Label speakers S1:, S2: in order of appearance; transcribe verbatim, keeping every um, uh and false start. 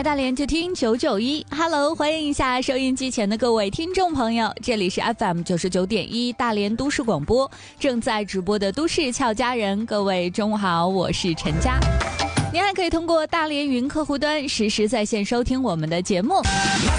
S1: 爱大连就听九九一 ，Hello， 欢迎一下收音机前的各位听众朋友，这里是 F M 九十九点一大连都市广播，正在直播的都市俏佳人，各位中午好，我是陈佳。您还可以通过大连云客户端实时在线收听我们的节目。